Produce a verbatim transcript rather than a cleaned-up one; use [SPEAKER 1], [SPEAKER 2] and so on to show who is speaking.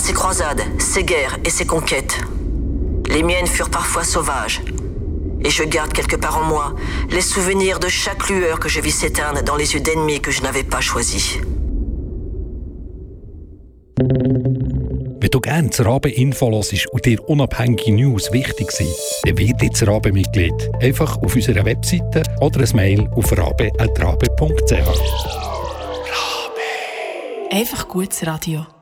[SPEAKER 1] ses croisades, ses guerres et ses conquêtes. Les miennes furent parfois sauvages. Et je garde quelque part en moi les souvenirs de chaque lueur que je vis s'éteindre dans les yeux d'ennemis que je n'avais pas choisis.
[SPEAKER 2] Wenn du gerne das Rabe-Info hörst und dir unabhängige News wichtig sind, dann wird jetzt Rabe-Mitglied. Einfach auf unserer Webseite oder ein Mail auf rabe at rabe punkt c h.
[SPEAKER 3] Einfach gutes Radio.